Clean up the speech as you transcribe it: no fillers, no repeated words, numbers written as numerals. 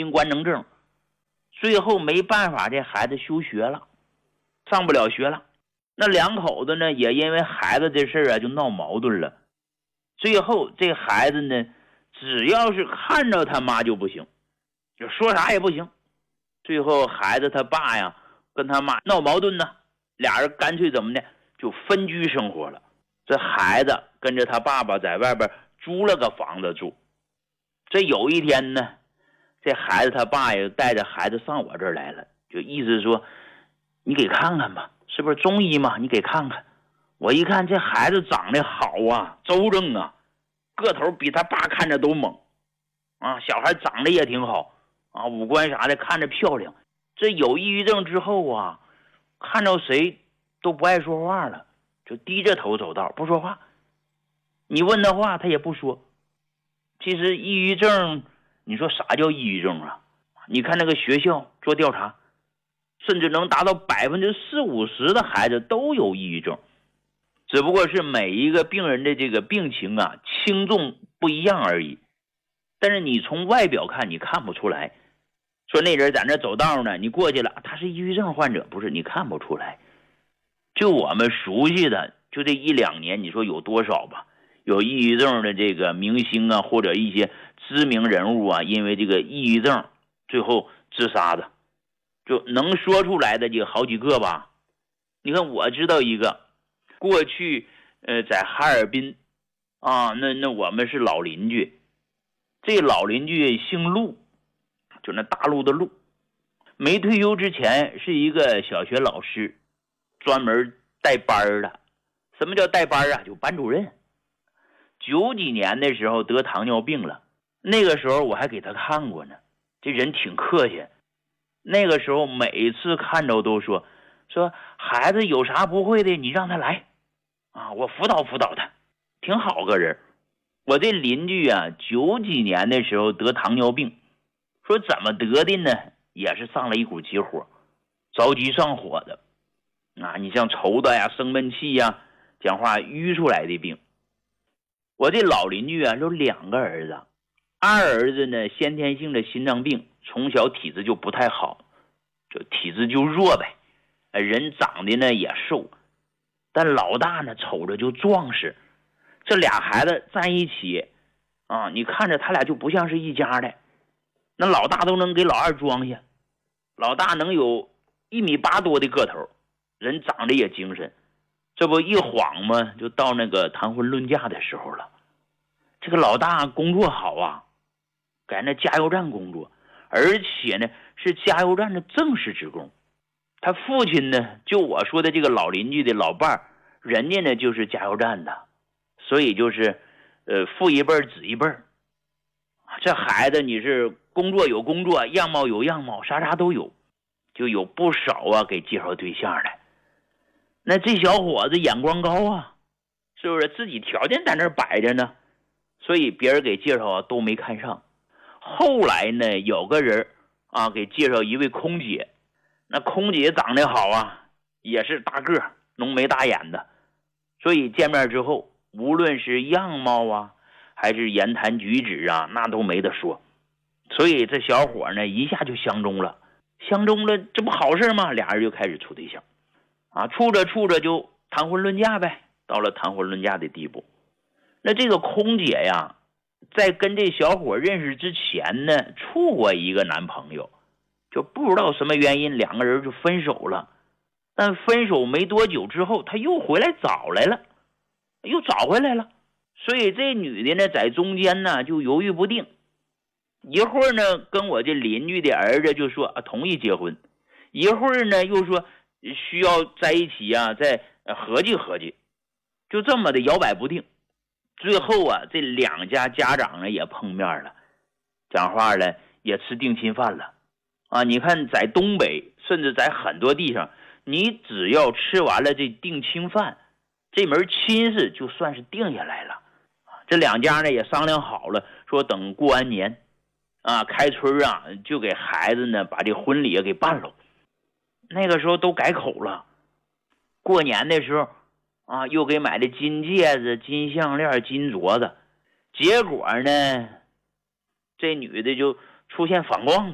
精官能症，最后没办法，这孩子休学了，上不了学了。那两口子呢，也因为孩子这事儿啊就闹矛盾了。最后这孩子呢，只要是看着他妈就不行，就说啥也不行。最后孩子他爸呀跟他妈闹矛盾呢，俩人干脆怎么的就分居生活了。这孩子跟着他爸爸在外边租了个房子住。这有一天呢，这孩子他爸也带着孩子上我这儿来了，就意思说你给看看吧，是不是中医嘛，你给看看。我一看这孩子长得好啊，周正啊，个头比他爸看着都猛啊，小孩长得也挺好啊，五官啥的看着漂亮。这有抑郁症之后啊，看到谁都不爱说话了，就低着头走道不说话，你问他话他也不说。其实抑郁症，你说啥叫抑郁症啊？你看那个学校做调查，甚至能达到40-50%的孩子都有抑郁症，只不过是每一个病人的这个病情啊轻重不一样而已。但是你从外表看你看不出来，说那人在那走道呢，你过去了他是抑郁症患者，不是，你看不出来。就我们熟悉的就这1-2年，你说有多少吧，有抑郁症的这个明星啊，或者一些知名人物啊，因为这个抑郁症最后自杀的，就能说出来的就好几个吧。你看我知道一个，过去在哈尔滨啊，那我们是老邻居，这老邻居姓陆，就那大陆的陆，没退休之前是一个小学老师，专门带班的。什么叫带班啊？就班主任。90几年的时候得糖尿病了，那个时候我还给他看过呢，这人挺客气。那个时候每次看着都说孩子有啥不会的你让他来啊，我辅导辅导他，挺好个人。我这邻居啊90几年的时候得糖尿病，说怎么得的呢？也是上了一股急火，着急上火的啊，你像抽的呀、生闷气呀、讲话淤出来的病。我这老邻居啊有2个儿子，二儿子呢先天性的心脏病，从小体质就不太好，就体质就弱呗，人长得呢也瘦，但老大呢瞅着就壮实。这俩孩子在一起啊，你看着他俩就不像是一家的。那老大都能给老二装下，老大能有1.8米多的个头，人长得也精神。这不一晃嘛，就到那个谈婚论嫁的时候了。这个老大工作好啊，在那加油站工作，而且呢是加油站的正式职工。他父亲呢，就我说的这个老邻居的老伴儿，人家呢就是加油站的，所以就是父一辈子一辈。这孩子你是工作有工作，样貌有样貌，啥都有，就有不少啊给介绍对象的。那这小伙子眼光高啊，是不是自己条件在那儿摆着呢？所以别人给介绍啊都没看上。后来呢有个人啊给介绍一位空姐，那空姐长得好啊，也是大个浓眉大眼的，所以见面之后无论是样貌啊还是言谈举止啊，那都没得说。所以这小伙呢一下就相中了，这不好事吗？俩人就开始处对象啊，处着就谈婚论嫁呗，到了谈婚论嫁的地步。那这个空姐呀，在跟这小伙认识之前呢，处过一个男朋友，就不知道什么原因2个人就分手了。但分手没多久之后，他又回来找来了，又找回来了。所以这女的呢在中间呢就犹豫不定，一会儿呢跟我这邻居的儿子就说同意结婚，一会儿呢又说需要在一起啊再合计合计，就这么的摇摆不定。最后啊这2家家长呢也碰面了，讲话了也吃定亲饭了啊！你看在东北甚至在很多地方，你只要吃完了这定亲饭，这门亲事就算是定下来了。这2家呢也商量好了，说等过完年啊开春啊就给孩子呢把这婚礼给办了。那个时候都改口了，过年的时候啊又给买的金戒指、金项链、金镯子。结果呢这女的就出现反光